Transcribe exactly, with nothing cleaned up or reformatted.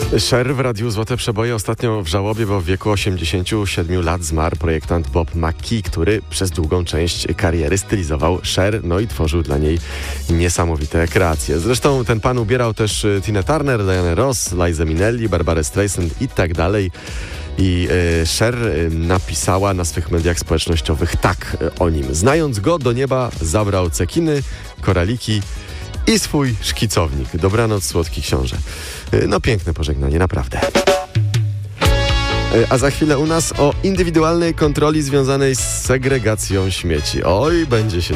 Cher w Radiu Złote Przeboje ostatnio w żałobie, bo w wieku osiemdziesięciu siedmiu lat zmarł projektant Bob McKee, który przez długą część kariery stylizował Cher, no i tworzył dla niej niesamowite kreacje. Zresztą ten pan ubierał też Tinę Turner, Dianę Ross, Liza Minnelli, Barbarę Streisand i tak dalej. I y, Cher y, napisała na swych mediach społecznościowych tak y, o nim. Znając go, do nieba zabrał cekiny, koraliki i swój szkicownik. Dobranoc, słodki książę. Y, no piękne pożegnanie, naprawdę. Y, a za chwilę u nas o indywidualnej kontroli związanej z segregacją śmieci. Oj, będzie się